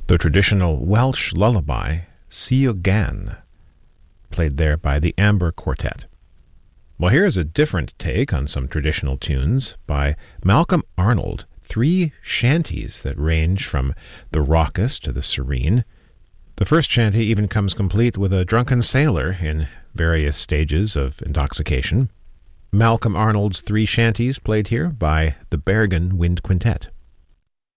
the traditional Welsh lullaby, Sio Gan, played there by the Amber Quartet. Well, here's a different take on some traditional tunes by Malcolm Arnold, 3 shanties that range from the raucous to the serene. The first shanty even comes complete with a drunken sailor in various stages of intoxication. Malcolm Arnold's 3 shanties played here by the Bergen Wind Quintet.